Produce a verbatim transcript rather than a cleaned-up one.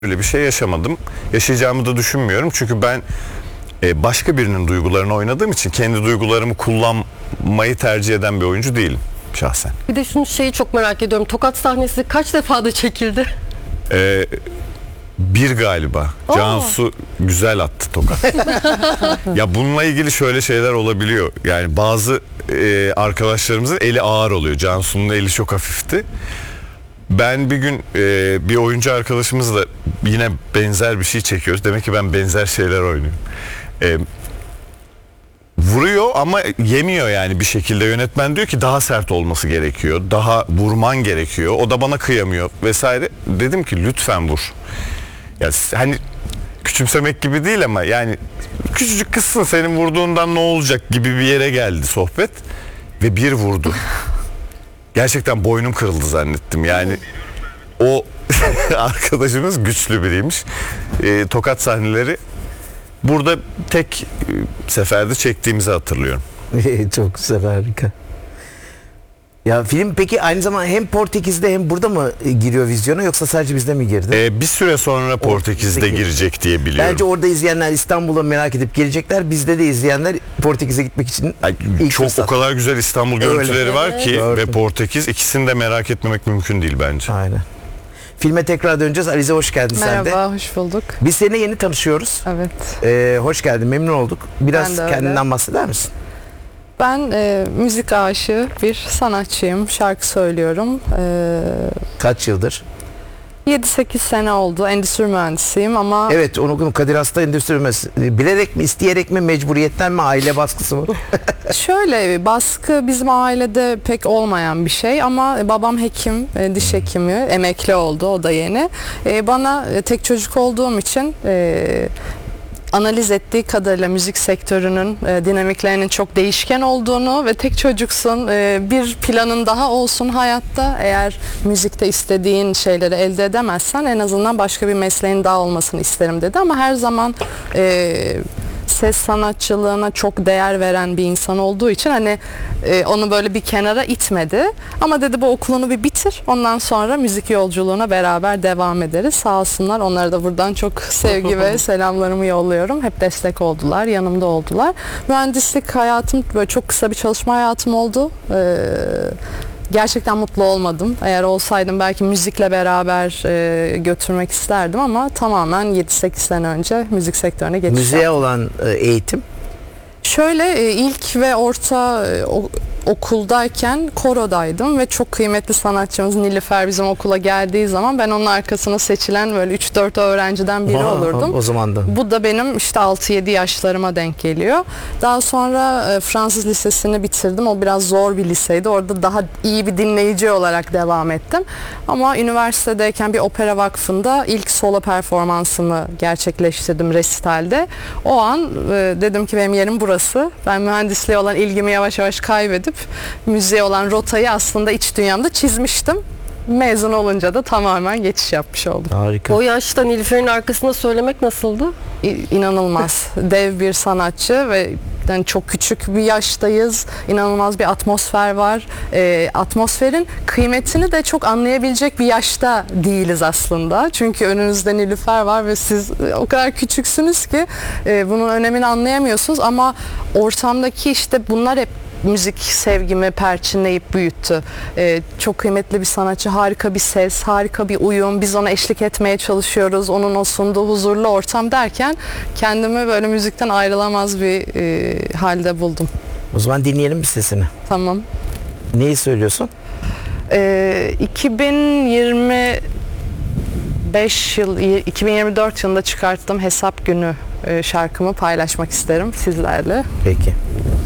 Öyle bir şey yaşamadım. Yaşayacağımı da düşünmüyorum. Çünkü ben e, başka birinin duygularını oynadığım için kendi duygularımı kullanmayı tercih eden bir oyuncu değilim şahsen. Bir de şunu şeyi çok merak ediyorum. Tokat sahnesi kaç defada çekildi? Ee, bir galiba. Oo. Cansu güzel attı tokat. Ya bununla ilgili şöyle şeyler olabiliyor. Yani bazı e, arkadaşlarımızın eli ağır oluyor. Cansu'nun eli çok hafifti. Ben bir gün e, bir oyuncu arkadaşımızla yine benzer bir şey çekiyoruz. Demek ki ben benzer şeyler oynuyorum. E, vuruyor ama yemiyor yani bir şekilde. Yönetmen diyor ki daha sert olması gerekiyor. Daha vurman gerekiyor. O da bana kıyamıyor vesaire. Dedim ki lütfen vur. Ya hani küçümsemek gibi değil ama yani küçücük kızsın, senin vurduğundan ne olacak gibi bir yere geldi sohbet ve bir vurdu. Gerçekten boynum kırıldı zannettim. Yani o arkadaşımız güçlü biriymiş. E, tokat sahneleri burada tek seferde çektiğimizi hatırlıyorum. Çok güzel, harika. Ya film peki aynı zamanda hem Portekiz'de hem burada mı giriyor vizyona, yoksa sadece bizde mi girdi? E, bir süre sonra Portekiz'de Peki. girecek diye biliyorum. Bence orada izleyenler İstanbul'a merak edip gelecekler. Bizde de izleyenler Portekiz'e gitmek için Ay, ilk çok fırsat. o kadar güzel İstanbul görüntüleri Öyle. var ki Evet. ve Portekiz, ikisini de merak etmemek mümkün değil bence. Aynen. Filme tekrar döneceğiz. Alize hoş geldin sen de. Merhaba, hoş bulduk. Biz seninle yeni tanışıyoruz. Evet. Ee, hoş geldin, memnun olduk. Biraz Ben de öyle. kendinden bahseder misin? Ben e, müzik aşığı bir sanatçıyım. Şarkı söylüyorum. E, Kaç yıldır? yedi sekiz sene oldu. Endüstri mühendisiyim ama Evet, onu Kadir Has'ta endüstri mühendisi. Bilerek mi, isteyerek mi, mecburiyetten mi, aile baskısı mı? şöyle, baskı bizim ailede pek olmayan bir şey ama babam hekim, e, diş hekimi, emekli oldu, o da yeni. E, bana e, tek çocuk olduğum için e, analiz ettiği kadarıyla müzik sektörünün e, dinamiklerinin çok değişken olduğunu ve tek çocuksun, e, bir planın daha olsun hayatta, eğer müzikte istediğin şeyleri elde edemezsen en azından başka bir mesleğin daha olmasını isterim dedi. Ama her zaman e, ses sanatçılığına çok değer veren bir insan olduğu için hani e, onu böyle bir kenara itmedi. Ama dedi bu okulunu bir bitir, ondan sonra müzik yolculuğuna beraber devam ederiz. Sağ olsunlar, onlara da buradan çok sevgi ve selamlarımı yolluyorum. Hep destek oldular, yanımda oldular. Mühendislik hayatım böyle çok kısa bir çalışma hayatım oldu. Ee, Gerçekten mutlu olmadım. Eğer olsaydım belki müzikle beraber e, götürmek isterdim ama tamamen yedi sekiz sene önce müzik sektörüne geçiş Müziğe yaptım. olan e, eğitim. Şöyle e, ilk ve orta e, o, okuldayken korodaydım ve çok kıymetli sanatçımız Nilüfer bizim okula geldiği zaman ben onun arkasına seçilen böyle üç dört öğrenciden biri Aa, olurdum. O zaman da. Bu da benim işte altı yedi yaşlarıma denk geliyor. Daha sonra e, Fransız lisesini bitirdim. O biraz zor bir liseydi. Orada daha iyi bir dinleyici olarak devam ettim. Ama üniversitedeyken bir opera vakfında ilk solo performansımı gerçekleştirdim resitalde. O an e, dedim ki benim yerim burası. Ben mühendisliğe olan ilgimi yavaş yavaş kaybedip müziğe olan rotayı aslında iç dünyamda çizmiştim. Mezun olunca da tamamen geçiş yapmış oldum. Harika. O yaşta Nilüfer'in arkasında söylemek nasıldı? İ- İnanılmaz. Dev bir sanatçı ve yani çok küçük bir yaştayız. İnanılmaz bir atmosfer var. E, atmosferin kıymetini de çok anlayabilecek bir yaşta değiliz aslında. Çünkü önünüzde Nilüfer var ve siz o kadar küçüksünüz ki e, bunun önemini anlayamıyorsunuz ama ortamdaki işte bunlar hep müzik sevgimi perçinleyip büyüttü. Ee, çok kıymetli bir sanatçı, harika bir ses, harika bir uyum. Biz ona eşlik etmeye çalışıyoruz. Onun o sunduğu huzurlu ortam derken kendimi böyle müzikten ayrılamaz bir e, halde buldum. O zaman dinleyelim bir sesini. Tamam. Neyi söylüyorsun? Ee, iki bin yirmi beş yıl, iki bin yirmi dört yılında çıkarttığım Hesap Günü e, şarkımı paylaşmak isterim sizlerle. Peki.